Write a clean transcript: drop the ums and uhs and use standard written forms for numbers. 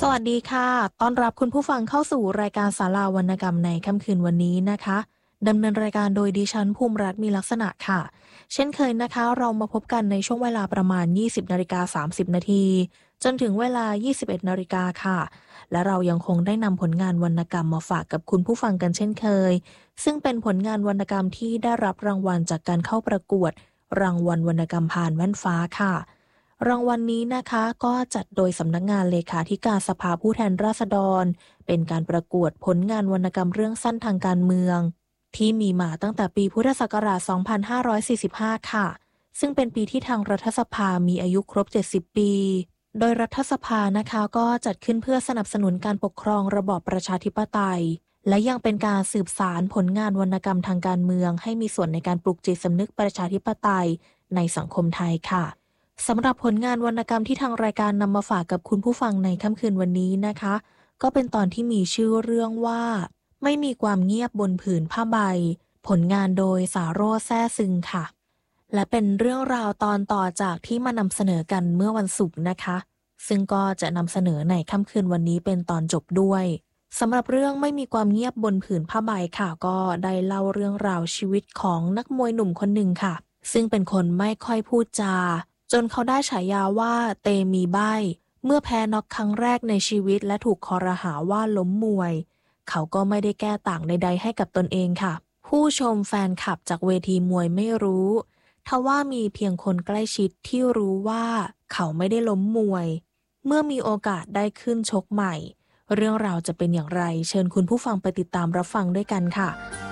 สวัสดีค่ะต้อนรับคุณผู้ฟังเข้าสู่รายการศาลาวรรณกรรมในค่ำคืนวันนี้นะคะดำเนินรายการโดยดิฉันภูมิรัตน์มีลักษณะค่ะเช่นเคยนะคะเรามาพบกันในช่วงเวลาประมาณ 20:30 นาทีจนถึงเวลา 21 นาฬิกาค่ะและเรายังคงได้นำผลงานวรรณกรรมมาฝากกับคุณผู้ฟังกันเช่นเคยซึ่งเป็นผลงานวรรณกรรมที่ได้รับรางวัลจากการเข้าประกวดรางวัลวรรณกรรมผ่านแว่นฟ้าค่ะรางวัลนี้นะคะก็จัดโดยสำนักงานเลขาธิการสภาผู้แทนราษฎรเป็นการประกวดผลงานวรรณกรรมเรื่องสั้นทางการเมืองที่มีมาตั้งแต่ปีพุทธศักราช 2545 ค่ะซึ่งเป็นปีที่ทางรัฐสภามีอายุครบ 70 ปี โดยรัฐสภานะคะก็จัดขึ้นเพื่อสนับสนุนการปกครองระบอบประชาธิปไตยและยังเป็นการสืบสานผลงานวรรณกรรมทางการเมืองให้มีส่วนในการปลุกจิตสำนึกประชาธิปไตยในสังคมไทยค่ะ สำหรับผลงานวรรณกรรมที่ทางรายการนำมาฝากกับคุณผู้ฟังในค่ำคืนวันนี้นะคะก็เป็นตอนที่มีชื่อเรื่องว่าไม่มีความเงียบบนผืนผ้าใบผลงานโดยสาโรจน์แซ่ซึงค่ะและเป็นเรื่องราวตอนต่อจากที่มานำเสนอกันเมื่อวันศุกร์นะคะซึ่งก็จะนำเสนอในค่ำคืนวันนี้เป็นตอนจบด้วยสำหรับเรื่องไม่มีความเงียบบนผืนผ้าใบค่ะก็ได้เล่าเรื่องราวชีวิตของนักมวยหนุ่มคนหนึ่งค่ะซึ่งเป็นคนไม่ค่อยพูดจา จนเขาได้ฉายาว่าเตมีใบ้เมื่อแพ้น็อกครั้งแรกในชีวิตและถูกคอรหาว่าล้มมวยเขาก็ไม่ได้แก้ต่างใดๆให้กับตนเองค่ะผู้ชมแฟนคลับจากเวทีมวยไม่รู้ทว่ามีเพียงคนใกล้ชิดที่รู้ว่าเขาไม่ได้ล้มมวยเมื่อมีโอกาสได้ขึ้นชกใหม่เรื่องราวจะเป็นอย่างไรเชิญคุณผู้ฟังไปติดตามรับฟังด้วยกันค่ะ